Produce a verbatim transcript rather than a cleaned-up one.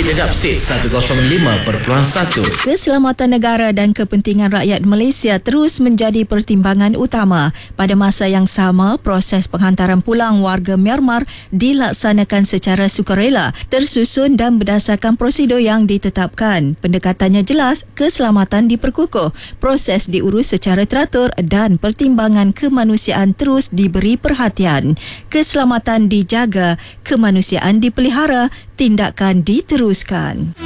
Dedap Sit seratus lima perpuluhan satu. Keselamatan negara dan kepentingan rakyat Malaysia terus menjadi pertimbangan utama. Pada masa yang sama, proses penghantaran pulang warga Myanmar dilaksanakan secara sukarela, tersusun dan berdasarkan prosedur yang ditetapkan. Pendekatannya jelas, keselamatan diperkukuh, proses diurus secara teratur dan pertimbangan kemanusiaan terus diberi perhatian. Keselamatan dijaga, kemanusiaan dipelihara, tindakan diteruskan.